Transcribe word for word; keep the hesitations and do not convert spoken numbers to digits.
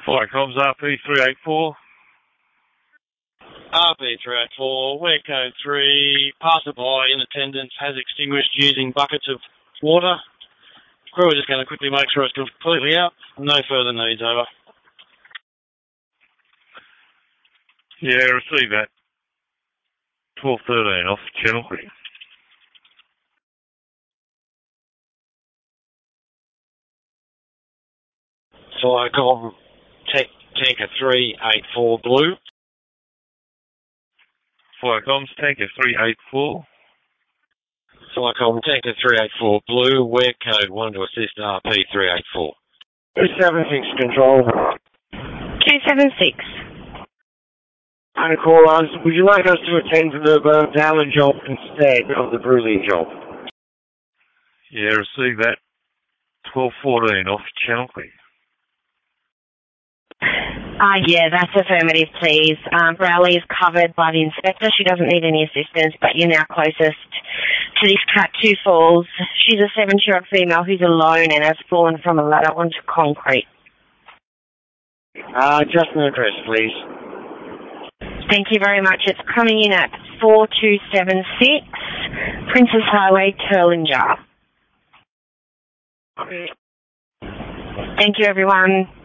Flight comms R P three eight four. R P three eight four, we're code three, passerby in attendance has extinguished using buckets of water. Crew is just going to quickly make sure it's completely out. No further needs, over. Yeah, receive that. twelve thirteen off channel. Flycom, tank, tanker three eight four blue. Flycom's tanker three eight four. Flycom, tanker three eight four blue, we're code one to assist R P three eight four. two seven six control. two seven six. And call us, would you like us to attend to the Burnt Allen job instead of the Bruley job? Yeah, receive that. twelve fourteen off channel. Uh, yeah, that's affirmative, please. Um, Browley is covered by the inspector. She doesn't need any assistance, but you're now closest to this Cat two Falls. She's a seventy-year-old female who's alone and has fallen from a ladder onto concrete. Uh, just an address, please. Thank you very much. It's coming in at four two seven six Princess Highway, Turlinger. Okay. Thank you, everyone.